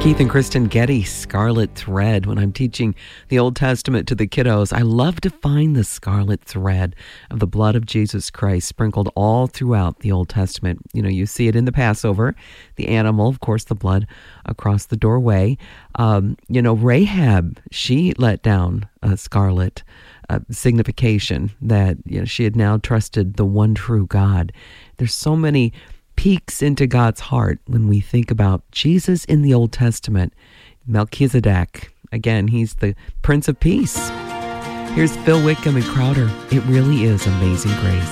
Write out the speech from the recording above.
Keith and Kristen Getty, Scarlet Thread. When I'm teaching the Old Testament to the kiddos, I love to find the scarlet thread of the blood of Jesus Christ sprinkled all throughout the Old Testament. You know, you see it in the Passover, the animal, of course, the blood across the doorway. Rahab, she let down a scarlet signification that she had now trusted the one true God. There's so many peeks into God's heart when we think about Jesus in the Old Testament. Melchizedek, again, he's the Prince of Peace. Here's Phil Wickham and Crowder. It really is Amazing Grace.